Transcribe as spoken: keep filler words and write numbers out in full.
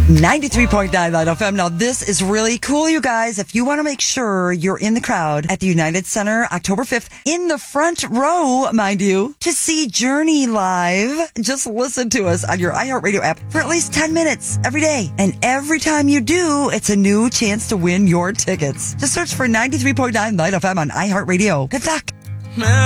ninety-three point nine Light F M. Now, this is really cool, you guys. If you want to make sure you're in the crowd at the United Center, October fifth, in the front row, mind you, to see Journey live, just listen to us on your iHeartRadio app for at least ten minutes every day. And every time you do, it's a new chance to win your tickets. Just search for ninety-three point nine Light F M on iHeartRadio. Good luck.